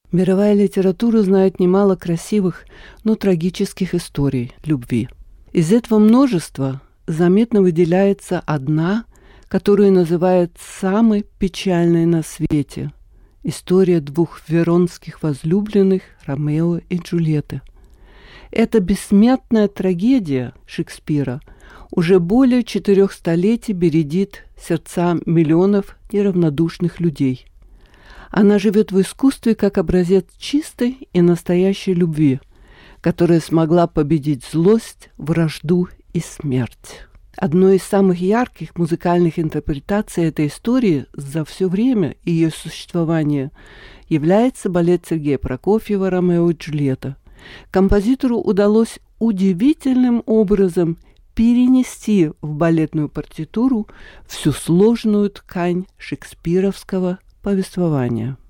Мировая литература знает немало красивых, но трагических историй любви. Из этого множества заметно выделяется одна, которую называют самой печальной на свете. История двух веронских возлюбленных Ромео и Джульетты. Эта бессмертная трагедия Шекспира уже более 4 столетий бередит сердца миллионов неравнодушных людей. Она живет в искусстве как образец чистой и настоящей любви, которая смогла победить злость, вражду и смерть. Одной из самых ярких музыкальных интерпретаций этой истории за все время ее существования является балет Сергея Прокофьева «Ромео и Джульетта». Композитору удалось удивительным образом перенести в балетную партитуру всю сложную ткань шекспировского повествования.